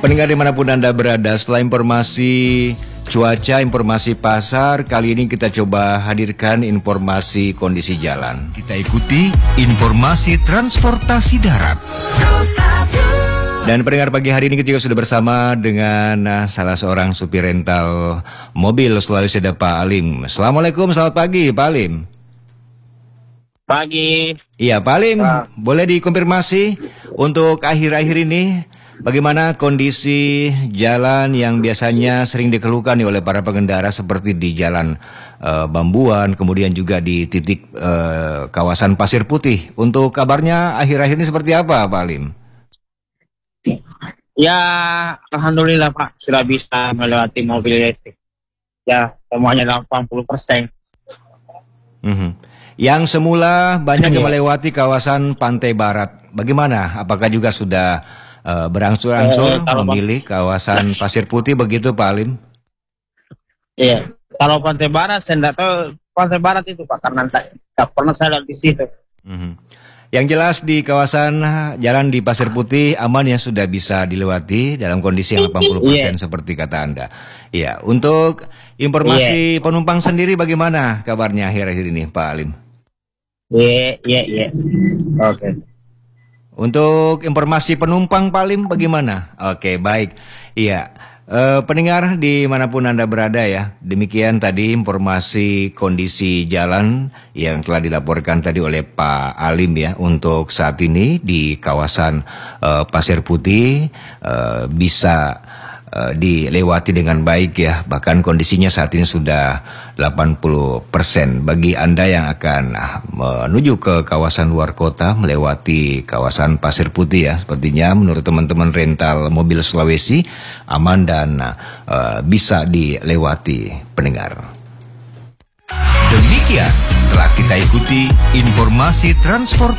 Pendengar dimanapun Anda berada, setelah informasi cuaca, informasi pasar, kali ini kita coba hadirkan informasi kondisi jalan. Kita ikuti informasi transportasi darat. Dan pendengar, pagi hari ini kita juga sudah bersama dengan salah seorang supir rental mobil Sulawesi, ada Pak Alim. Assalamualaikum, selamat pagi Pak Alim. Pagi. Iya Pak Alim, boleh dikonfirmasi untuk akhir-akhir ini bagaimana kondisi jalan yang biasanya sering dikeluhkan oleh para pengendara seperti di jalan Bambuan, kemudian juga di titik kawasan Pasir Putih. Untuk kabarnya akhir-akhir ini seperti apa Pak Alim? Ya, alhamdulillah Pak, sudah bisa melewati mobil listrik. Ya, semuanya 80%. Yang semula banyak yang melewati kawasan Pantai Barat, bagaimana? Apakah juga sudah berangsur-angsur memilih kawasan Pasir Putih begitu Pak Alim? Iya, kalau Pantai Barat saya tidak tahu Pantai Barat itu Pak, karena tidak pernah saya lihat di situ. Yang jelas di kawasan jalan di Pasir Putih aman ya, sudah bisa dilewati dalam kondisi yang 80% seperti kata Anda. Iya, untuk informasi penumpang sendiri bagaimana kabarnya akhir-akhir ini Pak Alim? Iya. Oke. Untuk informasi penumpang Pak Alim bagaimana? Oke, baik. Iya. Pendengar dimanapun Anda berada ya, demikian tadi informasi kondisi jalan yang telah dilaporkan tadi oleh Pak Alim ya. Untuk saat ini di kawasan Pasir Putih bisa dilewati dengan baik ya, bahkan kondisinya saat ini sudah 80%. Bagi Anda yang akan menuju ke kawasan luar kota melewati kawasan Pasir Putih ya, sepertinya menurut teman-teman rental mobil Sulawesi aman dan bisa dilewati pendengar. Demikian telah kita ikuti informasi transportasi